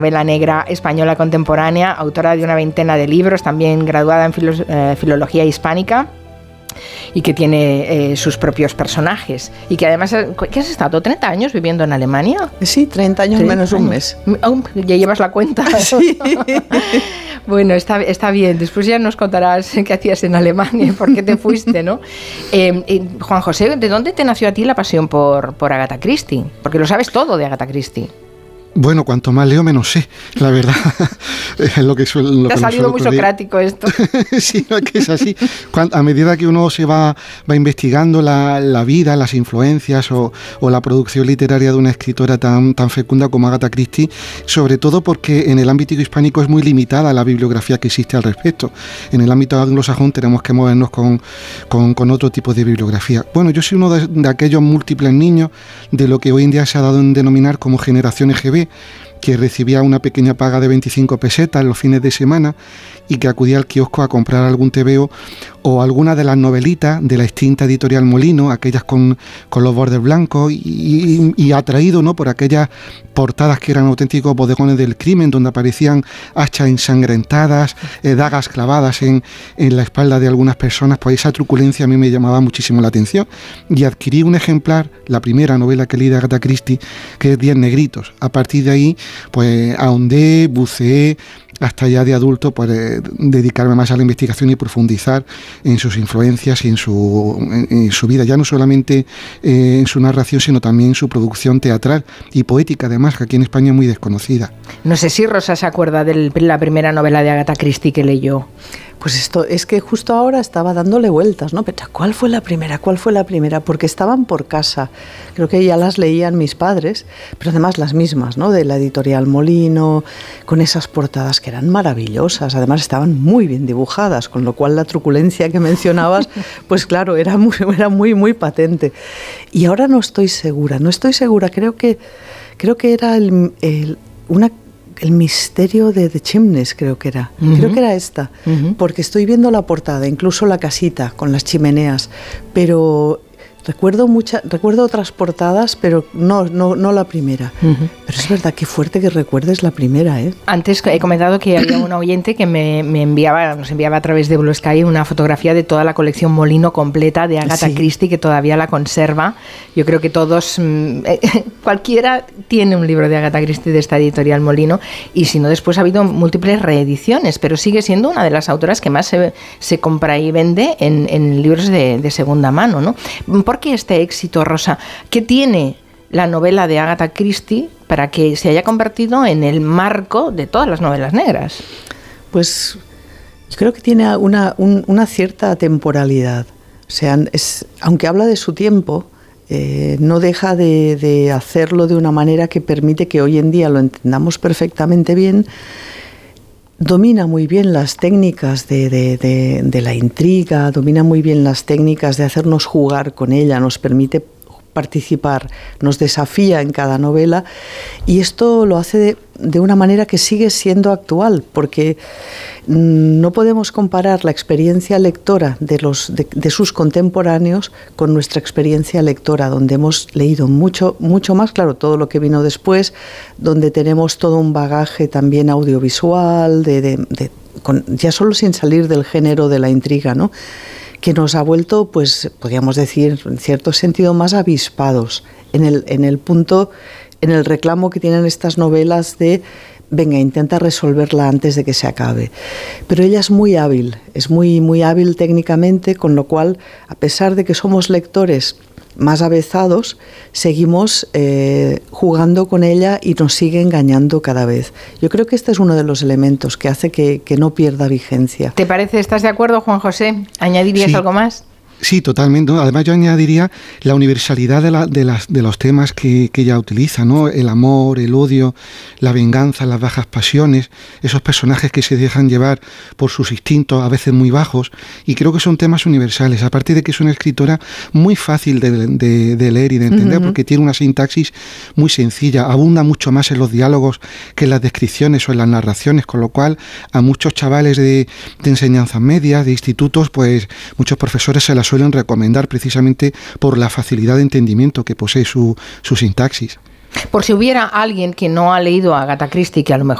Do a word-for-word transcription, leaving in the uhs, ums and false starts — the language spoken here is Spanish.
Novela negra española contemporánea, autora de una veintena de libros, también graduada en filo, eh, filología hispánica, y que tiene eh, sus propios personajes. Y que además, ¿qué has estado? ¿treinta años viviendo en Alemania? Sí, treinta años menos un mes. Oh, ya llevas la cuenta. Sí. Bueno, está, está bien. Después ya nos contarás qué hacías en Alemania y por qué te fuiste, ¿no? Eh, eh, Juan José, ¿de dónde te nació a ti la pasión por, por Agatha Christie? Porque lo sabes todo de Agatha Christie. Bueno, cuanto más leo, menos sé, la verdad. Es lo que suele, lo Te ha que salido muy socrático esto. Sí, no, es que es así. Cuando, a medida que uno se va, va investigando la, la vida, las influencias o, o la producción literaria de una escritora tan, tan fecunda como Agatha Christie, sobre todo porque en el ámbito hispánico es muy limitada la bibliografía que existe al respecto. En el ámbito anglosajón tenemos que movernos con, con, con otro tipo de bibliografía. Bueno, yo soy uno de, de aquellos múltiples niños de lo que hoy en día se ha dado en denominar como generación E G B, que recibía una pequeña paga de veinticinco pesetas los fines de semana y que acudía al kiosco a comprar algún tebeo o alguna de las novelitas de la extinta editorial Molino, aquellas con, con los bordes blancos, y, y, y atraído, ¿no?, por aquellas portadas que eran auténticos bodegones del crimen, donde aparecían hachas ensangrentadas, eh, dagas clavadas en, en la espalda de algunas personas. Pues esa truculencia a mí me llamaba muchísimo la atención y adquirí un ejemplar, la primera novela que leí de Agatha Christie, que es Diez negritos. A partir de ahí, pues ahondé, buceé, hasta ya de adulto, pues eh, dedicarme más a la investigación y profundizar en sus influencias y en su, en, en su vida, ya no solamente eh, en su narración, sino también en su producción teatral y poética, además, que aquí en España es muy desconocida. No sé si Rosa se acuerda de la primera novela de Agatha Christie que leyó. Pues esto es que justo ahora estaba dándole vueltas, ¿no? Pero ¿cuál fue la primera? ¿Cuál fue la primera? Porque estaban por casa. Creo que ya las leían mis padres, pero además las mismas, ¿no? De la editorial Molino, con esas portadas que eran maravillosas. Además estaban muy bien dibujadas, con lo cual la truculencia que mencionabas, pues claro, era muy, era muy, muy patente. Y ahora no estoy segura, no estoy segura. Creo que, creo que era el, el, una El misterio de The Chimneys, creo que era. Uh-huh. Creo que era esta, uh-huh. Porque estoy viendo la portada, incluso la casita con las chimeneas, pero recuerdo mucha, recuerdo otras portadas, pero no, no, no la primera. Uh-huh. Pero es verdad, qué fuerte que recuerdes la primera, ¿eh? Antes he comentado que había un oyente que me, me enviaba, nos enviaba a través de Blue Sky una fotografía de toda la colección Molino completa de Agatha sí. Christie, que todavía la conserva. Yo creo que todos, eh, cualquiera tiene un libro de Agatha Christie de esta editorial Molino, y si no, después ha habido múltiples reediciones, pero sigue siendo una de las autoras que más se, se compra y vende en, en libros de, de segunda mano, ¿no? ¿Por qué este éxito, Rosa? ¿Qué tiene la novela de Agatha Christie para que se haya convertido en el marco de todas las novelas negras? Pues yo creo que tiene una, un, una cierta temporalidad. O sea, es, aunque habla de su tiempo, eh, no deja de, de hacerlo de una manera que permite que hoy en día lo entendamos perfectamente bien. Domina muy bien las técnicas de, de, de, de la intriga, domina muy bien las técnicas de hacernos jugar con ella, nos permite participar, nos desafía en cada novela, y esto lo hace de, de una manera que sigue siendo actual, porque no podemos comparar la experiencia lectora de, los, de, de sus contemporáneos con nuestra experiencia lectora, donde hemos leído mucho, mucho más, claro, todo lo que vino después, donde tenemos todo un bagaje también audiovisual, de, de, de, con, ya solo sin salir del género de la intriga, ¿no?, que nos ha vuelto, pues, podríamos decir, en cierto sentido, más avispados en el, en el punto, en el reclamo que tienen estas novelas de, venga, intenta resolverla antes de que se acabe. Pero ella es muy hábil, es muy, muy hábil técnicamente, con lo cual, a pesar de que somos lectores más avezados, seguimos eh, jugando con ella y nos sigue engañando cada vez. Yo creo que este es uno de los elementos que hace que, que no pierda vigencia. ¿Te parece? ¿Estás de acuerdo, Juan José? ¿Añadirías sí. algo más? Sí, totalmente. Además, yo añadiría la universalidad de, la, de, las, de los temas que, que ella utiliza, ¿no? El amor, el odio, la venganza, las bajas pasiones, esos personajes que se dejan llevar por sus instintos, a veces muy bajos, y creo que son temas universales. Aparte de que es una escritora muy fácil de, de, de leer y de entender, uh-huh. porque tiene una sintaxis muy sencilla, abunda mucho más en los diálogos que en las descripciones o en las narraciones, con lo cual a muchos chavales de, de enseñanzas medias, de institutos, pues muchos profesores se las suelen recomendar precisamente por la facilidad de entendimiento que posee su, su sintaxis. Por si hubiera alguien que no ha leído a Agatha Christie, que a lo mejor